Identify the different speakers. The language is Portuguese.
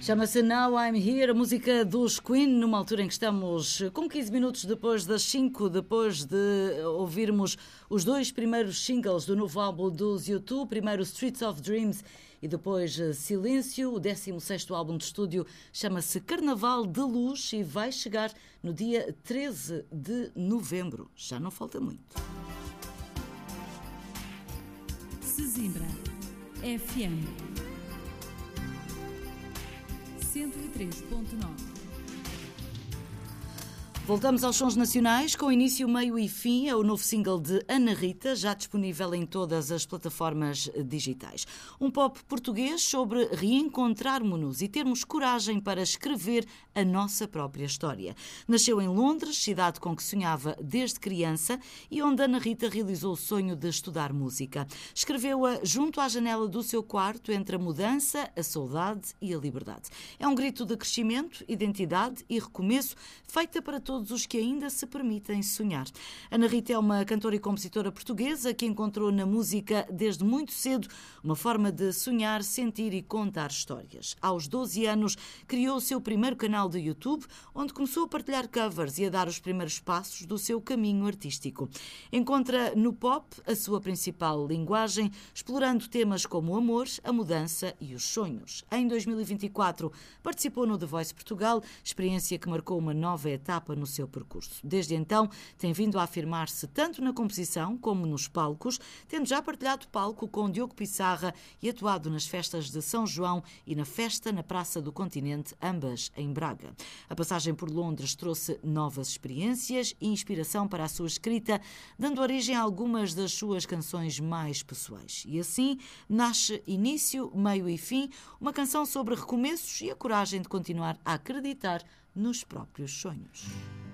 Speaker 1: Chama-se Now I'm Here, a música dos Queen, numa altura em que estamos com 15 minutos depois das 5, depois de ouvirmos os dois primeiros singles do novo álbum dos U2, primeiro Streets of Dreams e depois Silêncio. O 16º álbum de estúdio chama-se Carnaval de Luz e vai chegar no dia 13 de novembro. Já não falta muito.
Speaker 2: Sesimbra FM 103.9.
Speaker 1: Voltamos aos sons nacionais, com início, meio e fim. É o novo single de Ana Rita, já disponível em todas as plataformas digitais. Um pop português sobre reencontrarmos-nos e termos coragem para escrever a nossa própria história. Nasceu em Londres, cidade com que sonhava desde criança e onde Ana Rita realizou o sonho de estudar música. Escreveu-a junto à janela do seu quarto, entre a mudança, a saudade e a liberdade. É um grito de crescimento, identidade e recomeço, feita para todos os que ainda se permitem sonhar. Ana Rita é uma cantora e compositora portuguesa que encontrou na música desde muito cedo uma forma de sonhar, sentir e contar histórias. Aos 12 anos criou o seu primeiro canal de YouTube, onde começou a partilhar covers e a dar os primeiros passos do seu caminho artístico. Encontra no pop a sua principal linguagem, explorando temas como o amor, a mudança e os sonhos. Em 2024 participou no The Voice Portugal, experiência que marcou uma nova etapa no seu percurso. Desde então, tem vindo a afirmar-se tanto na composição como nos palcos, tendo já partilhado palco com Diogo Pissarra e atuado nas festas de São João e na festa na Praça do Continente, ambas em Braga. A passagem por Londres trouxe novas experiências e inspiração para a sua escrita, dando origem a algumas das suas canções mais pessoais. E assim nasce Início, Meio e Fim, uma canção sobre recomeços e a coragem de continuar a acreditar nos próprios sonhos.